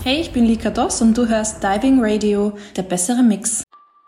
Hey, ich bin Lika Doss und du hörst Diving Radio, der bessere Mix.